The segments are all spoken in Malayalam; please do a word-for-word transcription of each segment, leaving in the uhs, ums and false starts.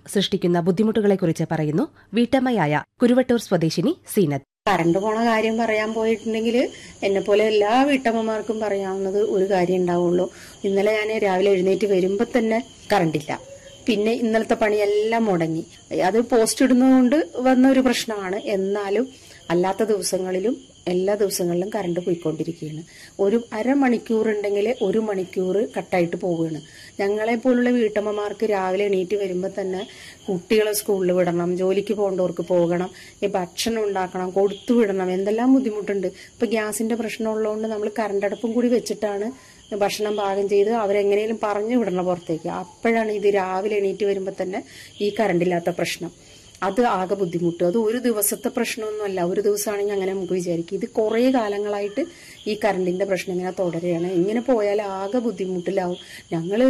സൃഷ്ടിക്കുന്ന ബുദ്ധിമുട്ടുകളെക്കുറിച്ച് പറയുന്നു വീട്ടമ്മയായ കുരുവട്ടൂർ സ്വദേശിനി സീനത്ത്. കറണ്ട് പോണ കാര്യം പറയാൻ പോയിട്ടുണ്ടെങ്കിൽ എന്നെ പോലെ എല്ലാ വീട്ടമ്മമാർക്കും പറയാവുന്നത് ഒരു കാര്യം ഉണ്ടാവുള്ളൂ. ഇന്നലെ ഞാൻ രാവിലെ എഴുന്നേറ്റ് വരുമ്പോ തന്നെ കറണ്ടില്ല. പിന്നെ ഇന്നലത്തെ പണിയെല്ലാം മുടങ്ങി. അത് പോസ്റ്റ് ഇടുന്നതുകൊണ്ട് വന്ന ഒരു പ്രശ്നമാണ്. എന്നാലും അല്ലാത്ത ദിവസങ്ങളിലും എല്ലാ ദിവസങ്ങളിലും കറണ്ട് പോയിക്കൊണ്ടിരിക്കുകയാണ്. ഒരു അരമണിക്കൂർ ഉണ്ടെങ്കിൽ ഒരു മണിക്കൂർ കട്ടായിട്ട് പോവുകയാണ്. ഞങ്ങളെ പോലുള്ള വീട്ടമ്മമാർക്ക് രാവിലെ എണീറ്റ് വരുമ്പോൾ തന്നെ കുട്ടികളെ സ്കൂളിൽ വിടണം, ജോലിക്ക് പോകേണ്ടവർക്ക് പോകണം, ഈ ഭക്ഷണം ഉണ്ടാക്കണം, കൊടുത്തു വിടണം, എന്തെല്ലാം ബുദ്ധിമുട്ടുണ്ട്. ഇപ്പൊ ഗ്യാസിന്റെ പ്രശ്നം ഉള്ളതുകൊണ്ട് നമ്മൾ കറണ്ടടുപ്പും കൂടി വെച്ചിട്ടാണ് ഭക്ഷണം പാകം ചെയ്ത് അവരെങ്ങനെയും പറഞ്ഞു വിടണം പുറത്തേക്ക്. അപ്പോഴാണ് ഇത് രാവിലെ എണീറ്റ് വരുമ്പോൾ തന്നെ ഈ കറണ്ടില്ലാത്ത പ്രശ്നം. അത് ആകെ ബുദ്ധിമുട്ട്. അത് ഒരു ദിവസത്തെ പ്രശ്നമൊന്നുമല്ല. ഒരു ദിവസമാണെങ്കിൽ അങ്ങനെ നമുക്ക് വിചാരിക്കും. ഇത് കുറേ കാലങ്ങളായിട്ട് ഈ കറണ്ടിന്റെ പ്രശ്നം ഇങ്ങനെ തുടരുകയാണ്. ഇങ്ങനെ പോയാൽ ആകെ ബുദ്ധിമുട്ടിലാവും. ഞങ്ങള്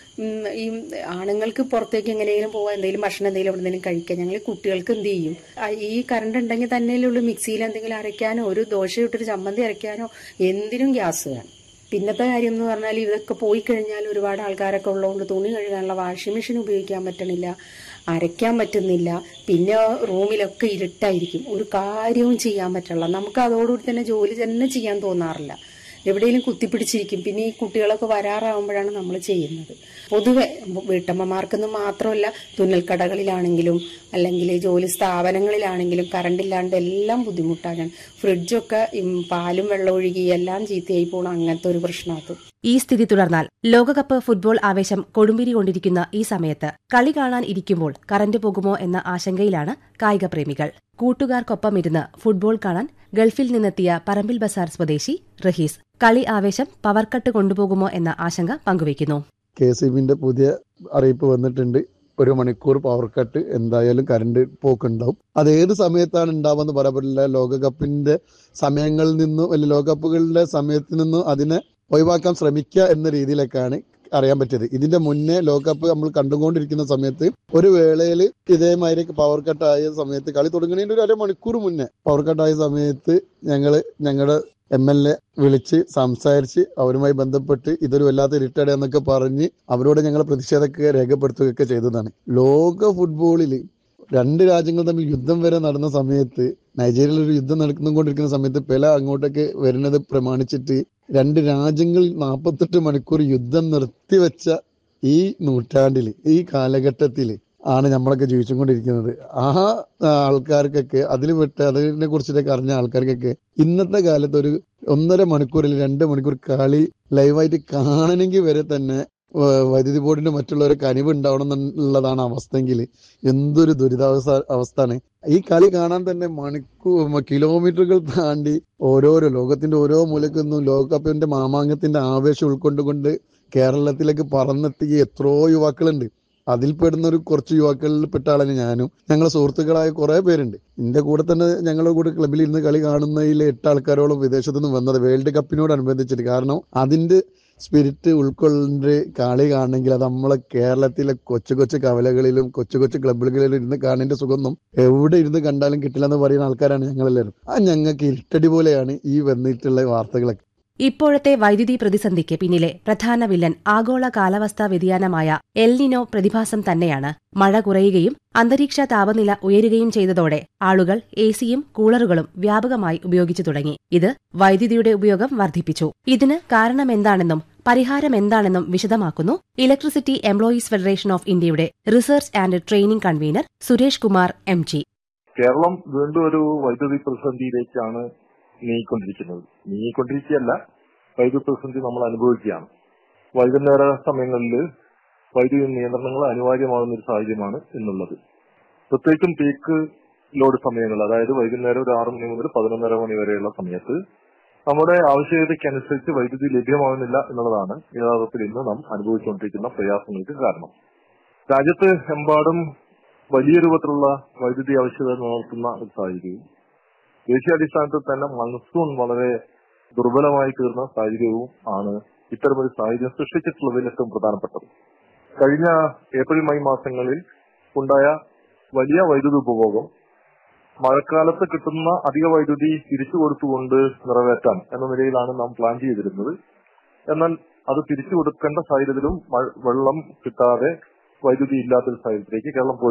ഈ ആണുങ്ങൾക്ക് പുറത്തേക്ക് എങ്ങനെയെങ്കിലും പോവാൻ, എന്തെങ്കിലും ഭക്ഷണം എന്തെങ്കിലും എവിടെ നിന്നെങ്കിലും കഴിക്കാം. ഞങ്ങൾ കുട്ടികൾക്ക് എന്ത് ചെയ്യും? ഈ കറണ്ട് ഉണ്ടെങ്കിൽ തന്നെയല്ലേ ഉള്ളൂ മിക്സിയിൽ എന്തെങ്കിലും അരയ്ക്കാനോ ഒരു ദോശ ഇട്ടൊരു ചമ്മന്തി അരയ്ക്കാനോ എന്തിനും ഗ്യാസ് വേണം. പിന്നത്തെ കാര്യം എന്ന് പറഞ്ഞാൽ ഇതൊക്കെ പോയി കഴിഞ്ഞാൽ ഒരുപാട് ആൾക്കാരൊക്കെ ഉള്ളതുകൊണ്ട് തുണി കഴുകാനുള്ള വാഷിംഗ് മെഷീൻ ഉപയോഗിക്കാൻ പറ്റണില്ല, അരയ്ക്കാൻ പറ്റുന്നില്ല. പിന്നെ റൂമിലൊക്കെ ഇരുട്ടായിരിക്കും, ഒരു കാര്യവും ചെയ്യാൻ പറ്റില്ല. നമുക്ക് അതോടുകൂടി തന്നെ ജോലി തന്നെ ചെയ്യാൻ തോന്നാറില്ല. എവിടെയെങ്കിലും കുത്തിപ്പിടിച്ചിരിക്കും. പിന്നെ ഈ കുട്ടികളൊക്കെ വരാറാവുമ്പോഴാണ് നമ്മൾ ചെയ്യുന്നത്. പൊതുവെ വീട്ടമ്മമാർക്കൊന്നും മാത്രമല്ല, തുന്നൽക്കടകളിലാണെങ്കിലും അല്ലെങ്കിൽ ജോലി സ്ഥാപനങ്ങളിലാണെങ്കിലും കറണ്ടില്ലാണ്ട് എല്ലാം ബുദ്ധിമുട്ടാണ്. ഫ്രിഡ്ജൊക്കെ പാലും വെള്ളം ഒഴുകി എല്ലാം ചീത്തയായി പോകണം. അങ്ങനത്തെ ഒരു പ്രശ്നമാണ്. ഈ സ്ഥിതി തുടർന്നാൽ ലോകകപ്പ് ഫുട്ബോൾ ആവേശം കൊടുമ്പിരി കൊണ്ടിരിക്കുന്ന ഈ സമയത്ത് കളി കാണാൻ ഇരിക്കുമ്പോൾ കറന്റ് പോകുമോ എന്ന ആശങ്കയിലാണ് കായിക പ്രേമികൾ. കൂട്ടുകാർക്കൊപ്പം ഇരുന്ന് ഫുട്ബോൾ കാണാൻ ഗൾഫിൽ നിന്നെത്തിയ പറമ്പിൽ ബസാർ സ്വദേശി റഹീസ് കളി ആവേശം പവർ കട്ട് കൊണ്ടുപോകുമോ എന്ന ആശങ്ക പങ്കുവയ്ക്കുന്നു. കെ എസ് ഇ ബിന്റെ പുതിയ അറിയിപ്പ് വന്നിട്ടുണ്ട്. ഒരു മണിക്കൂർ പവർ കട്ട് എന്തായാലും കറണ്ട് പോക്കുണ്ടാവും. അത് ഏത് സമയത്താണ് ഉണ്ടാവുമെന്ന് പറയാൻ പറ്റില്ല. ലോകകപ്പിന്റെ സമയങ്ങളിൽ നിന്നും അല്ലെങ്കിൽ ലോകകപ്പുകളുടെ സമയത്ത് നിന്നും അതിനെ ഒഴിവാക്കാൻ ശ്രമിക്കുക എന്ന രീതിയിലേക്കാണ് അറിയാൻ പറ്റിയത്. ഇതിന്റെ മുന്നേ ലോകകപ്പ് നമ്മൾ കണ്ടുകൊണ്ടിരിക്കുന്ന സമയത്ത് ഒരു വേളയിൽ ഇതേമാതിരി പവർ കട്ടായ സമയത്ത് കളി തുടങ്ങുന്നതിന്റെ ഒരു അരമണിക്കൂർ മുന്നേ പവർ കട്ടായ സമയത്ത് ഞങ്ങള് ഞങ്ങളുടെ എം എൽ എ വിളിച്ച് സംസാരിച്ച് അവരുമായി ബന്ധപ്പെട്ട് ഇതൊരു വല്ലാത്ത ഇരുട്ടട എന്നൊക്കെ പറഞ്ഞ് അവരോട് ഞങ്ങൾ പ്രതിഷേധമൊക്കെ രേഖപ്പെടുത്തുകയൊക്കെ ചെയ്തതാണ്. ലോക ഫുട്ബോളിൽ രണ്ട് രാജ്യങ്ങൾ തമ്മിൽ യുദ്ധം വരെ നടന്ന സമയത്ത്, നൈജീരിയയിൽ ഒരു യുദ്ധം നടന്നുകൊണ്ടിരിക്കുന്ന സമയത്ത് പെല അങ്ങോട്ടൊക്കെ വരുന്നത് പ്രമാണിച്ചിട്ട് രണ്ട് രാജ്യങ്ങളിൽ നാൽപ്പത്തെട്ട് മണിക്കൂർ യുദ്ധം നിർത്തിവെച്ച ഈ നൂറ്റാണ്ടിൽ, ഈ കാലഘട്ടത്തിൽ ആണ് നമ്മളൊക്കെ ജീവിച്ചുകൊണ്ടിരിക്കുന്നത്. ആ ആൾക്കാർക്കൊക്കെ അതിൽ വിട്ട് അതിനെ കുറിച്ചിട്ടൊക്കെ അറിഞ്ഞ ആൾക്കാർക്കൊക്കെ ഇന്നത്തെ കാലത്ത് ഒരു ഒന്നര മണിക്കൂറിൽ രണ്ട് മണിക്കൂർ കളി ലൈവായിട്ട് കാണണമെങ്കിൽ വരെ തന്നെ വൈദ്യുതി ബോർഡിന്റെ മറ്റുള്ളവരെ കനിവ് ഉണ്ടാവണം എന്നുള്ളതാണ് അവസ്ഥയെങ്കിൽ എന്തൊരു ദുരിതാവസ്ഥ അവസ്ഥയാണ്. ഈ കളി കാണാൻ തന്നെ മണിക്കൂർ കിലോമീറ്ററുകൾ താണ്ടി ഓരോരോ ലോകത്തിന്റെ ഓരോ മൂലക്കൊന്നും ലോകകപ്പിന്റെ മാമാങ്കത്തിന്റെ ആവേശം ഉൾക്കൊണ്ടുകൊണ്ട് കേരളത്തിലേക്ക് പറന്നെത്തിയ എത്രയോ യുവാക്കളുണ്ട്. അതിൽ പെടുന്ന ഒരു കുറച്ച് യുവാക്കളിൽ പെട്ട ആളാണ് ഞാനും. ഞങ്ങളെ സുഹൃത്തുക്കളായ കുറെ പേരുണ്ട്. എന്റെ കൂടെ തന്നെ ഞങ്ങളുടെ കൂടെ ക്ലബിൽ ഇരുന്ന് കളി കാണുന്നതിൽ എട്ട് ആൾക്കാരോളം വിദേശത്തു നിന്ന് വന്നത് വേൾഡ് കപ്പിനോടനുബന്ധിച്ചിട്ട്. കാരണം അതിന്റെ സ്പിരിറ്റ് ഉൾക്കൊണ്ട് കളി കാണണമെങ്കിൽ അത് നമ്മളെ കേരളത്തിലെ കൊച്ചു കൊച്ചു കവലകളിലും കൊച്ചു കൊച്ചു ക്ലബുകളിലും ഇരുന്ന് കാണേണ്ട സുഖമൊന്നും എവിടെ ഇരുന്ന് കണ്ടാലും കിട്ടില്ല എന്ന് പറയുന്ന ആൾക്കാരാണ് ഞങ്ങളെല്ലാവരും. ആ ഞങ്ങൾക്ക് ഇരുട്ടടി പോലെയാണ് ഈ വന്നിട്ടുള്ള വാർത്തകളൊക്കെ. ഇപ്പോഴത്തെ വൈദ്യുതി പ്രതിസന്ധിക്ക് പിന്നിലെ പ്രധാന വില്ലൻ ആഗോള കാലാവസ്ഥാ വ്യതിയാനമായ എൽ നിനോ പ്രതിഭാസം തന്നെയാണ്. മഴ കുറയുകയും അന്തരീക്ഷ താപനില ഉയരുകയും ചെയ്തതോടെ ആളുകൾ എസിയും കൂളറുകളും വ്യാപകമായി ഉപയോഗിച്ചു തുടങ്ങി. ഇത് വൈദ്യുതിയുടെ ഉപയോഗം വർദ്ധിപ്പിച്ചു. ഇതിന് കാരണമെന്താണെന്നും പരിഹാരം എന്താണെന്നും വിശദമാക്കുന്നു ഇലക്ട്രിസിറ്റി എംപ്ലോയീസ് ഫെഡറേഷൻ ഓഫ് ഇന്ത്യയുടെ research and training convener Suresh Kumar M G. Keralam വീണ്ടും ഒരു വൈദ്യുതി പ്രതിസന്ധിയിലേക്കാണ് നീങ്ങിക്കൊണ്ടിരിക്കുന്നത്. നീങ്ങിക്കൊണ്ടിരിക്കുകയല്ല, വൈദ്യുതി പ്രതിസന്ധി നമ്മൾ അനുഭവിക്കുകയാണ്. വൈകുന്നേര സമയങ്ങളിൽ വൈദ്യുതി നിയന്ത്രണങ്ങൾ അനിവാര്യമാകുന്ന ഒരു സാഹചര്യമാണ് ഇന്നുള്ളത്. പ്രത്യേകിച്ചും പീക്ക് ലോഡ് സമയങ്ങൾ, അതായത് വൈകുന്നേരം ഒരു ആറ് മണി മുതൽ പതിനൊന്നര മണി വരെയുള്ള സമയത്ത് നമ്മുടെ ആവശ്യകതയ്ക്കനുസരിച്ച് വൈദ്യുതി ലഭ്യമാകുന്നില്ല എന്നുള്ളതാണ് യഥാർത്ഥത്തിൽ ഇന്ന് നാം അനുഭവിച്ചുകൊണ്ടിരിക്കുന്ന പ്രയാസങ്ങൾക്ക് കാരണം. രാജ്യത്ത് എമ്പാടും വലിയ രൂപത്തിലുള്ള വൈദ്യുതി ആവശ്യകത നിലനിർത്തുന്ന ഒരു സാഹചര്യവും ദേശീയാടിസ്ഥാനത്തിൽ തന്നെ മൺസൂൺ വളരെ ദുർബലമായി തീർന്ന സാഹചര്യവും ആണ് ഇത്തരമൊരു സാഹചര്യം സൃഷ്ടിച്ചിട്ടുള്ളതിൽ ഏറ്റവും പ്രധാനപ്പെട്ടത്. കഴിഞ്ഞ ഏപ്രിൽ മെയ് മാസങ്ങളിൽ ഉണ്ടായ വലിയ വൈദ്യുതി ഉപഭോഗം മഴക്കാലത്ത് കിട്ടുന്ന അധിക വൈദ്യുതി തിരിച്ചു കൊടുത്തുകൊണ്ട് നിറവേറ്റാൻ എന്ന നിലയിലാണ് നാം പ്ലാൻ ചെയ്തിരുന്നത്. എന്നാൽ അത് തിരിച്ചു കൊടുക്കേണ്ട സാഹചര്യത്തിലും വെള്ളം കിട്ടാതെ വൈദ്യുതി ഇല്ലാത്തൊരു സാഹചര്യത്തിലേക്ക് കേരളം പോയി.